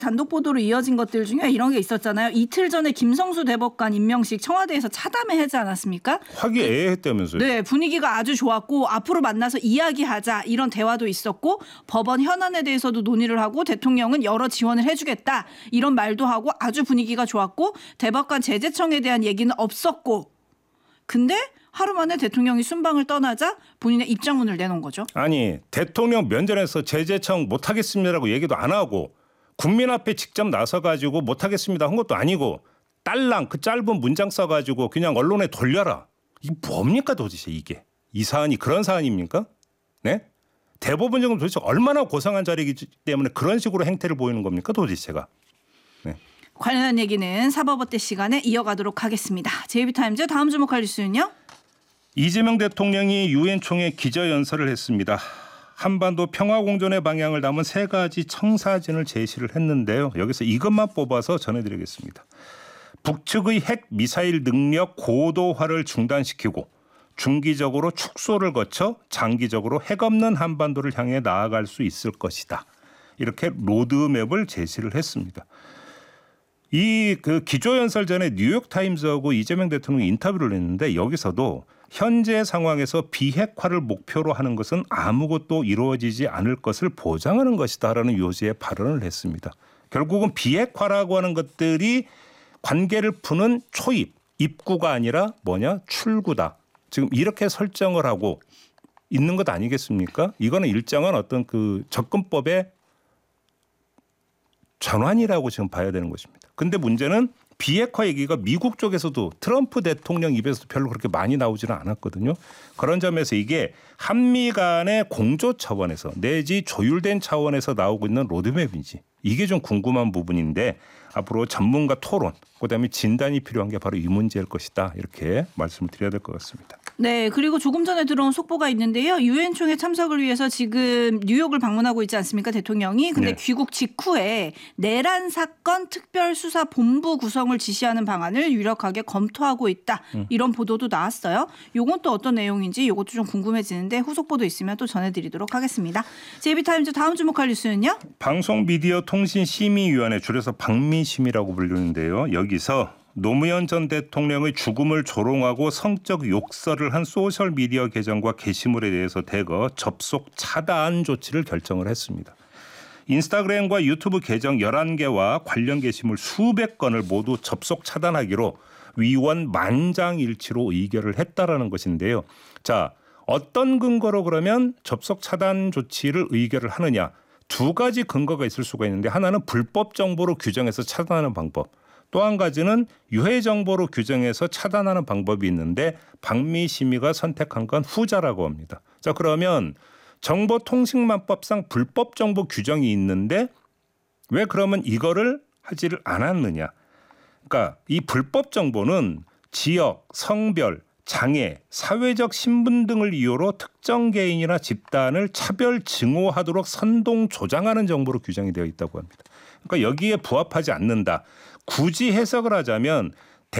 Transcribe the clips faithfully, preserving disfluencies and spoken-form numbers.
단독 보도로 이어진 것들 중에 이런 게 있었잖아요. 이틀 전에 김성수 대법관 임명식 청와대에서 차담회 하지 않았습니까? 화기애애했다면서요. 네, 분위기가 아주 좋았고 앞으로 만나서 이야기하자 이런 대화도 있었고 법원 현안에 대해서도 논의를 하고 대통령은 여러 지원을 해주겠다 이런 말도 하고 아주 분위기가 좋았고 대법관 제재청에 대한 얘기는 없었고 근데 하루 만에 대통령이 순방을 떠나자 본인의 입장문을 내놓은 거죠. 아니 대통령 면전에서 제재청 못하겠습니다라고 얘기도 안 하고 국민 앞에 직접 나서가지고 못하겠습니다 한 것도 아니고 딸랑 그 짧은 문장 써가지고 그냥 언론에 돌려라. 이게 뭡니까 도대체 이게. 이 사안이 그런 사안입니까? 네? 대법원장은 도대체 얼마나 고상한 자리이기 때문에 그런 식으로 행태를 보이는 겁니까 도대체가. 네. 관련한 얘기는 사법어때 시간에 이어가도록 하겠습니다. 제이비타임즈 다음 주목할 뉴스는요. 이재명 대통령이 유엔 총회 기자연설을 했습니다. 한반도 평화공존의 방향을 담은 세 가지 청사진을 제시를 했는데요. 여기서 이것만 뽑아서 전해드리겠습니다. 북측의 핵 미사일 능력 고도화를 중단시키고 중기적으로 축소를 거쳐 장기적으로 핵 없는 한반도를 향해 나아갈 수 있을 것이다. 이렇게 로드맵을 제시를 했습니다. 이 그 기조연설 전에 뉴욕타임즈하고 이재명 대통령이 인터뷰를 했는데 여기서도 현재 상황에서 비핵화를 목표로 하는 것은 아무것도 이루어지지 않을 것을 보장하는 것이다라는 요지의 발언을 했습니다. 결국은 비핵화라고 하는 것들이 관계를 푸는 초입, 입구가 아니라 뭐냐? 출구다. 지금 이렇게 설정을 하고 있는 것 아니겠습니까? 이거는 일정한 어떤 그 접근법의 전환이라고 지금 봐야 되는 것입니다. 근데 문제는 비핵화 얘기가 미국 쪽에서도 트럼프 대통령 입에서도 별로 그렇게 많이 나오지는 않았거든요. 그런 점에서 이게 한미 간의 공조 차원에서 내지 조율된 차원에서 나오고 있는 로드맵인지 이게 좀 궁금한 부분인데 앞으로 전문가 토론 그다음에 진단이 필요한 게 바로 이 문제일 것이다. 이렇게 말씀을 드려야 될 것 같습니다. 네, 그리고 조금 전에 들어온 속보가 있는데요. 유엔 총회 참석을 위해서 지금 뉴욕을 방문하고 있지 않습니까, 대통령이? 근데 네. 귀국 직후에 내란 사건 특별수사본부 구성을 지시하는 방안을 유력하게 검토하고 있다. 음. 이런 보도도 나왔어요. 요건 또 어떤 내용인지 이것도 좀 궁금해지는데 후속 보도 있으면 또 전해드리도록 하겠습니다. 제이비타임즈 다음 주목할 뉴스는요? 방송미디어통신심의위원회 줄여서 방미심이라고 불리는데요. 여기서 노무현 전 대통령의 죽음을 조롱하고 성적 욕설을 한 소셜미디어 계정과 게시물에 대해서 대거 접속 차단 조치를 결정을 했습니다. 인스타그램과 유튜브 계정 열한 개와 관련 게시물 수백 건을 모두 접속 차단하기로 위원 만장일치로 의결을 했다라는 것인데요. 자, 어떤 근거로 그러면 접속 차단 조치를 의결을 하느냐. 두 가지 근거가 있을 수가 있는데 하나는 불법 정보로 규정해서 차단하는 방법. 또 한 가지는 유해 정보로 규정해서 차단하는 방법이 있는데 방미심의가 선택한 건 후자라고 합니다. 자, 그러면 정보통신망법상 불법 정보 규정이 있는데 왜 그러면 이거를 하지를 않았느냐. 그러니까 이 불법 정보는 지역, 성별, 장애, 사회적 신분 등을 이유로 특정 개인이나 집단을 차별 증오하도록 선동 조장하는 정보로 규정이 되어 있다고 합니다. 그러니까 여기에 부합하지 않는다. 굳이 해석을 하자면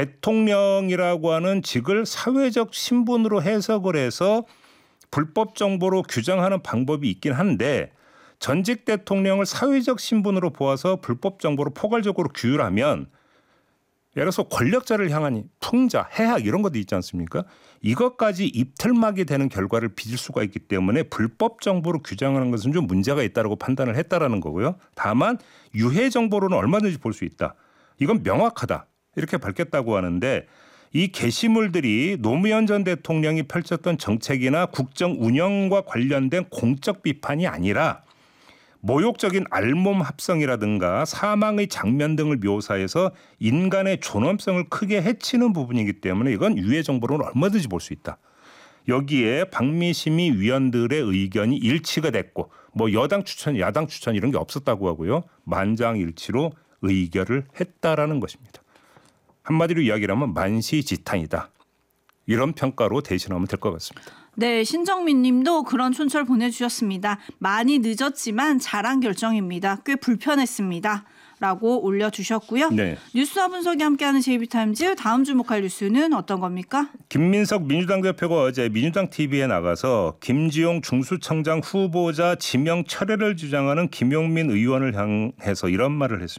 대통령이라고 하는 직을 사회적 신분으로 해석을 해서 불법 정보로 규정하는 방법이 있긴 한데 전직 대통령을 사회적 신분으로 보아서 불법 정보로 포괄적으로 규율하면 예를 들어서 권력자를 향한 풍자, 해악 이런 것도 있지 않습니까? 이것까지 입틀막이 되는 결과를 빚을 수가 있기 때문에 불법 정보로 규정하는 것은 좀 문제가 있다고 판단을 했다라는 거고요. 다만 유해 정보로는 얼마든지 볼 수 있다. 이건 명확하다. 이렇게 밝혔다고 하는데 이 게시물들이 노무현 전 대통령이 펼쳤던 정책이나 국정 운영과 관련된 공적 비판이 아니라 모욕적인 알몸 합성이라든가 사망의 장면 등을 묘사해서 인간의 존엄성을 크게 해치는 부분이기 때문에 이건 유해 정보로는 얼마든지 볼 수 있다. 여기에 방미심의 위원들의 의견이 일치가 됐고 뭐 여당 추천, 야당 추천 이런 게 없었다고 하고요. 만장일치로 의결을 했다라는 것입니다. 한마디로 이야기를 하면 만시지탄이다. 이런 평가로 대신하면 될 것 같습니다. 네, 신정민 님도 그런 촌철 보내주셨습니다. 많이 늦었지만 잘한 결정입니다. 꽤 불편했습니다. 라고 올려주셨고요. 네. 뉴스와 분석이 함께하는 제이비타임즈 다음 주목할 뉴스는 어떤 겁니까? 김민석 민주당 대표가 어제 민주당 티비에 나가서 김지용 중수청장 후보자 지명 철회를 주장하는 김용민 의원을 향해서 이런 말을 했습니다.